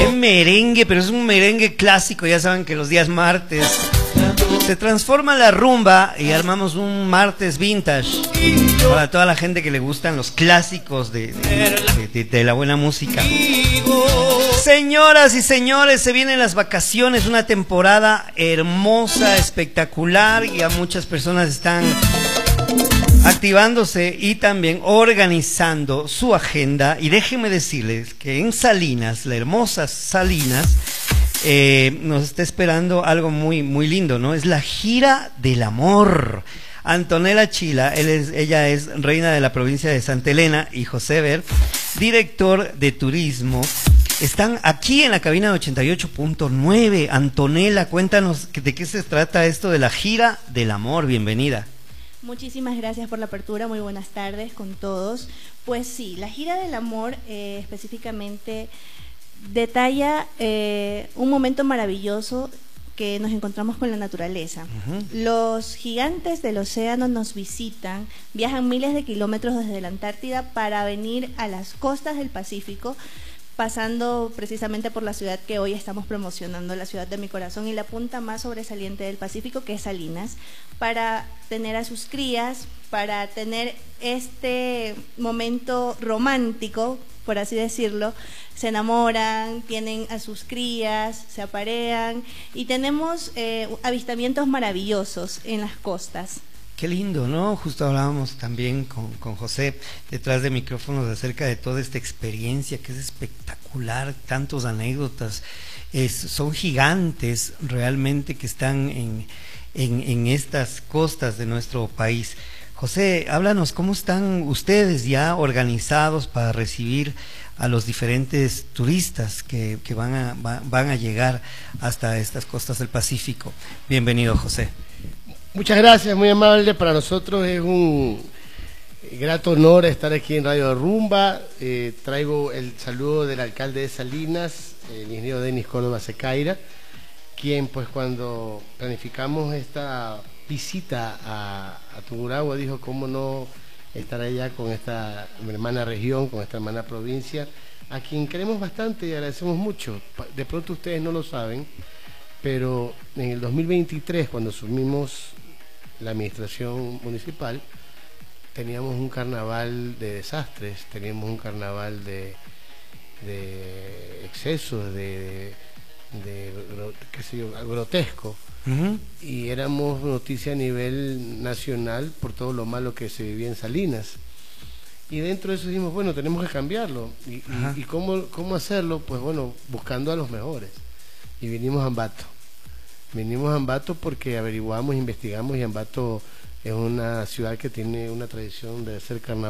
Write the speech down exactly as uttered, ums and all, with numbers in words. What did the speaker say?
Merengue, pero es un merengue clásico, ya saben que los días martes se transforma la rumba y armamos un martes vintage para toda la gente que le gustan los clásicos de, de, de, de la buena música. Señoras y señores, se vienen las vacaciones, una temporada hermosa, espectacular, y a muchas personas están activándose y también organizando su agenda. Y déjenme decirles que en Salinas, la hermosa Salinas, eh, nos está esperando algo muy, muy lindo, ¿no? Es la gira del amor. Antonella Chila, él es, ella es reina de la provincia de Santa Elena, y José Ver, director de turismo, están aquí en la cabina de ochenta y ocho punto nueve. Antonella, cuéntanos de qué se trata esto de la gira del amor. Bienvenida. Muchísimas gracias por la apertura, muy buenas tardes con todos. Pues sí, la gira del amor eh, específicamente detalla eh, un momento maravilloso que nos encontramos con la naturaleza. Uh-huh. Los gigantes del océano nos visitan, viajan miles de kilómetros desde la Antártida para venir a las costas del Pacífico, pasando precisamente por la ciudad que hoy estamos promocionando, la ciudad de mi corazón y la punta más sobresaliente del Pacífico, que es Salinas, para tener a sus crías, para tener este momento romántico, por así decirlo. Se enamoran, tienen a sus crías, se aparean y tenemos eh, avistamientos maravillosos en las costas. Qué lindo, ¿no? Justo hablábamos también con, con José detrás de micrófonos acerca de toda esta experiencia que es espectacular, tantos anécdotas, es, son gigantes realmente que están en, en, en estas costas de nuestro país. José, háblanos, ¿cómo están ustedes ya organizados para recibir a los diferentes turistas que, que van, a, va, van a llegar hasta estas costas del Pacífico? Bienvenido, José. Muchas gracias, muy amable. Para nosotros es un grato honor estar aquí en Radio Rumba. Eh, traigo el saludo del alcalde de Salinas, el ingeniero Denis Córdoba Secaira, quien pues cuando planificamos esta visita a, a Tungurahua dijo cómo no estar allá con esta hermana región, con esta hermana provincia, a quien queremos bastante y agradecemos mucho. De pronto ustedes no lo saben, pero en el dos mil veintitrés, cuando asumimos la administración municipal, teníamos un carnaval de desastres, teníamos un carnaval de, de excesos, de, de, de qué sé yo, grotesco. Uh-huh. Y éramos noticia a nivel nacional por todo lo malo que se vivía en Salinas. Y dentro de eso dijimos, bueno, tenemos que cambiarlo. ¿Y, y, y cómo, cómo hacerlo? Pues bueno, buscando a los mejores. Y vinimos a Ambato. Vinimos a Ambato porque averiguamos, investigamos, y Ambato es una ciudad que tiene una tradición de hacer carnaval